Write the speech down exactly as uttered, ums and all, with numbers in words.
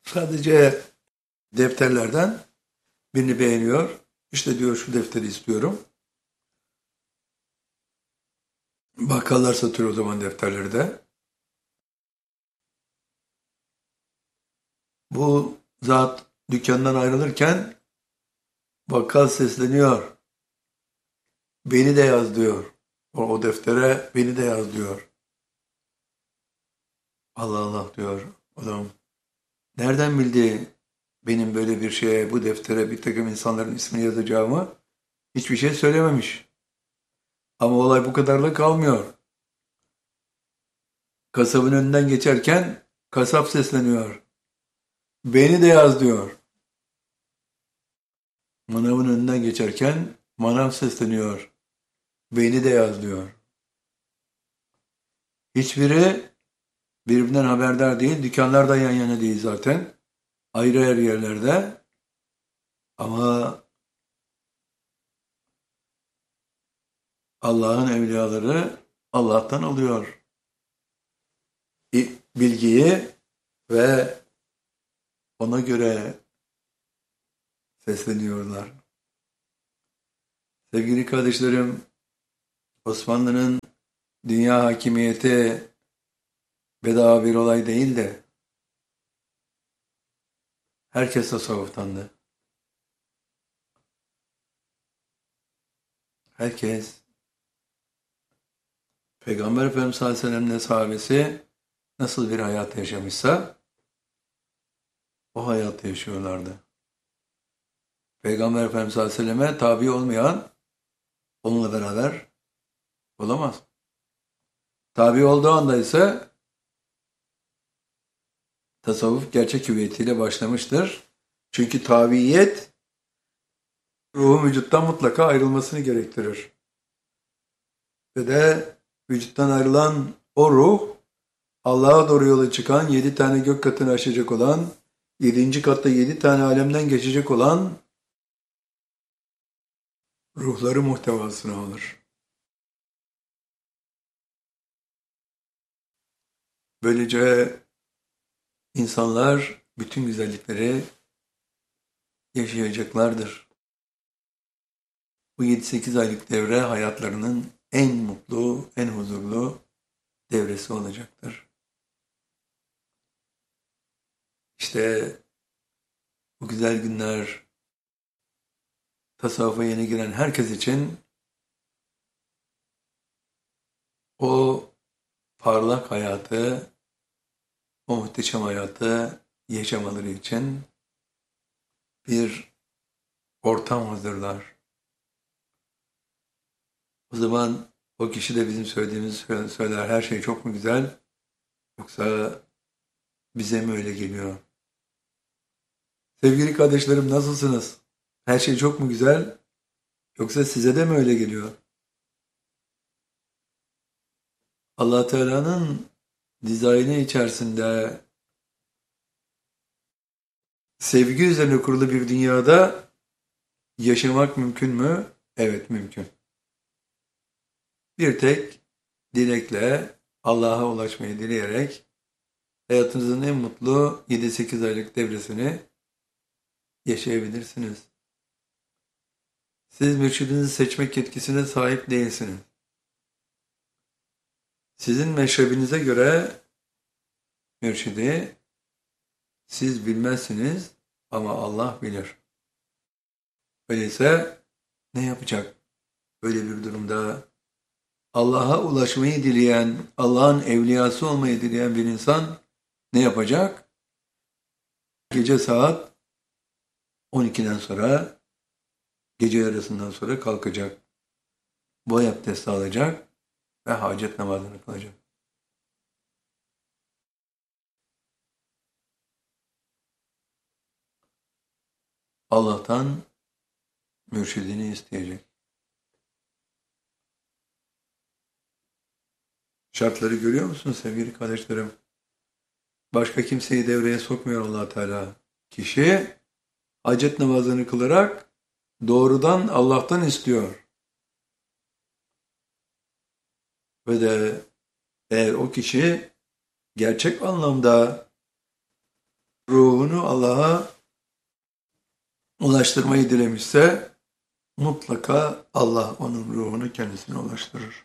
Sadece defterlerden birini beğeniyor. İşte diyor şu defteri istiyorum. Bakkallar satıyor o zaman defterleri de. Bu zat dükkandan ayrılırken bakkal sesleniyor. Beni de yaz diyor. O, o deftere beni de yaz diyor. Allah Allah diyor adam. Nereden bildi benim böyle bir şeye, bu deftere bir takım insanların ismini yazacağımı? Hiçbir şey söylememiş. Ama olay bu kadarla kalmıyor. Kasabın önünden geçerken kasap sesleniyor. Beni de yaz diyor. Manavın önünden geçerken manav sesleniyor. Beni de yaz diyor. Hiçbiri birbirinden haberdar değil. Dükkanlar da yan yana değil zaten. Ayrı ayrı yerlerde. Ama Allah'ın evliyaları Allah'tan alıyor bilgiyi ve ona göre sesleniyorlar. Sevgili kardeşlerim, Osmanlı'nın dünya hakimiyeti bedava bir olay değil de herkes tasavvuftandı. Herkes Peygamber Efendimiz sallallahu aleyhi ve sellem'le sahabesi nasıl bir hayat yaşamışsa o hayatı yaşıyorlardı. Peygamber Efendimiz sallallahu aleyhi ve selleme tabi olmayan onunla beraber olamaz. Tabi olduğu anda ise tasavvuf gerçek hüviyetiyle başlamıştır. Çünkü tabiyet ruhun vücuttan mutlaka ayrılmasını gerektirir. Ve de vücuttan ayrılan o ruh Allah'a doğru yola çıkan, yedi tane gök katını aşacak olan, yedinci katta yedi tane alemden geçecek olan ruhları muhtevasına alır. Böylece insanlar bütün güzellikleri yaşayacaklardır. Bu yedi sekiz aylık devre hayatlarının en mutlu, en huzurlu devresi olacaktır. İşte bu güzel günler tasavvufa yeni giren herkes için o parlak hayatı, o muhteşem hayatı yaşamaları için bir ortam hazırlar. O zaman o kişi de bizim söylediğimizi söyler. Her şey çok mu güzel? Yoksa bize mi öyle geliyor? Sevgili kardeşlerim, nasılsınız? Her şey çok mu güzel? Yoksa size de mi öyle geliyor? Allah Teala'nın dizaynı içerisinde sevgi üzerine kurulu bir dünyada yaşamak mümkün mü? Evet, mümkün. Bir tek dilekle, Allah'a ulaşmayı dileyerek hayatınızın en mutlu yedi sekiz aylık devresini yaşayabilirsiniz. Siz mürşidinizi seçmek yetkisine sahip değilsiniz. Sizin meşrebinize göre mürşidi siz bilmezsiniz ama Allah bilir. Öyleyse ne yapacak? Böyle bir durumda Allah'a ulaşmayı dileyen, Allah'ın evliyası olmayı dileyen bir insan ne yapacak? Gece saat on ikiden sonra, gece yarısından sonra kalkacak. Boy abdesti alacak ve hacet namazını kılacak. Allah'tan mürşidini isteyecek. Şartları görüyor musunuz sevgili kardeşlerim? Başka kimseyi devreye sokmuyor Allah Teala. Kişi hacet namazını kılarak doğrudan Allah'tan istiyor. Ve de eğer o kişi gerçek anlamda ruhunu Allah'a ulaştırmayı dilemişse mutlaka Allah onun ruhunu kendisine ulaştırır.